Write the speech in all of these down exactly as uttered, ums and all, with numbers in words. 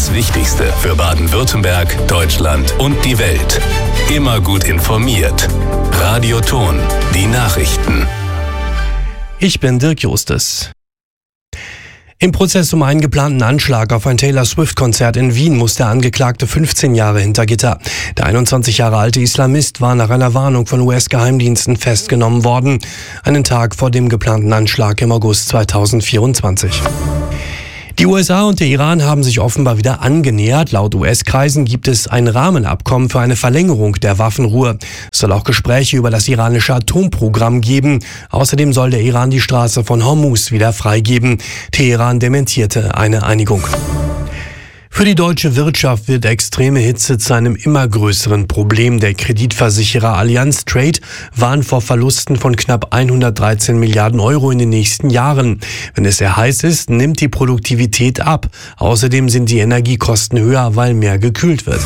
Das Wichtigste für Baden-Württemberg, Deutschland und die Welt. Immer gut informiert. Radio Thon, die Nachrichten. Ich bin Dirk Justus. Im Prozess um einen geplanten Anschlag auf ein Taylor Swift-Konzert in Wien muss der Angeklagte fünfzehn Jahre hinter Gitter. Der einundzwanzig Jahre alte Islamist war nach einer Warnung von U S-Geheimdiensten festgenommen worden, einen Tag vor dem geplanten Anschlag im August zweitausendvierundzwanzig. Die U S A und der Iran haben sich offenbar wieder angenähert. Laut U S-Kreisen gibt es ein Rahmenabkommen für eine Verlängerung der Waffenruhe. Es soll auch Gespräche über das iranische Atomprogramm geben. Außerdem soll der Iran die Straße von Hormuz wieder freigeben. Teheran dementierte eine Einigung. Für die deutsche Wirtschaft wird extreme Hitze zu einem immer größeren Problem. Der Kreditversicherer Allianz Trade warnt vor Verlusten von knapp hundertdreizehn Milliarden Euro in den nächsten Jahren. Wenn es sehr heiß ist, nimmt die Produktivität ab. Außerdem sind die Energiekosten höher, weil mehr gekühlt wird.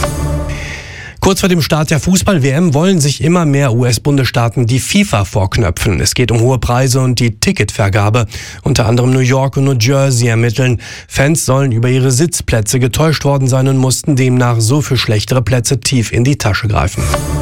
Kurz vor dem Start der Fußball-W M wollen sich immer mehr U S-Bundesstaaten die FIFA vorknöpfen. Es geht um hohe Preise und die Ticketvergabe. Unter anderem New York und New Jersey ermitteln. Fans sollen über ihre Sitzplätze getäuscht worden sein und mussten demnach so für schlechtere Plätze tief in die Tasche greifen.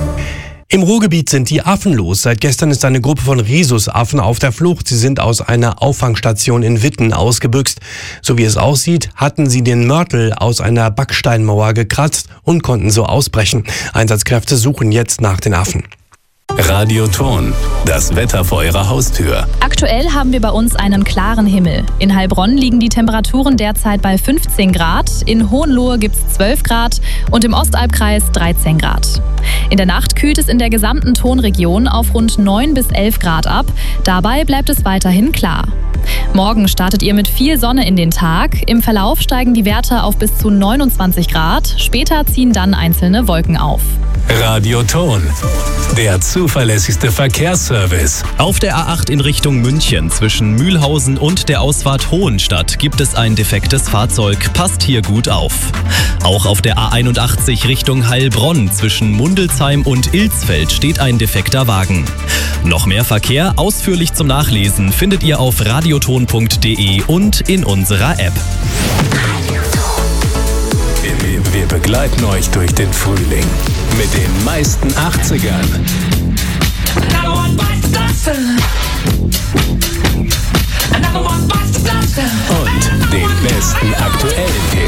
Im Ruhrgebiet sind die Affen los. Seit gestern ist eine Gruppe von Rhesusaffen auf der Flucht. Sie sind aus einer Auffangstation in Witten ausgebüxt. So wie es aussieht, hatten sie den Mörtel aus einer Backsteinmauer gekratzt und konnten so ausbrechen. Einsatzkräfte suchen jetzt nach den Affen. Radio Thon, das Wetter vor Ihrer Haustür. Aktuell haben wir bei uns einen klaren Himmel. In Heilbronn liegen die Temperaturen derzeit bei fünfzehn Grad, in Hohenlohe gibt es zwölf Grad und im Ostalbkreis dreizehn Grad. In der Nacht kühlt es in der gesamten Thonregion auf rund neun bis elf Grad ab. Dabei bleibt es weiterhin klar. Morgen startet ihr mit viel Sonne in den Tag. Im Verlauf steigen die Werte auf bis zu neunundzwanzig Grad. Später ziehen dann einzelne Wolken auf. Radio Thon, der zuverlässigste Verkehrsservice. Auf der A acht in Richtung München zwischen Mühlhausen und der Ausfahrt Hohenstadt gibt es ein defektes Fahrzeug. Passt hier gut auf. Auch auf der A einundachtzig Richtung Heilbronn zwischen Mundelsheim und Ilsfeld steht ein defekter Wagen. Noch mehr Verkehr ausführlich zum Nachlesen findet ihr auf radioton punkt de und in unserer App. Wir, wir begleiten euch durch den Frühling mit den meisten achtzigern und den besten aktuellen Hits.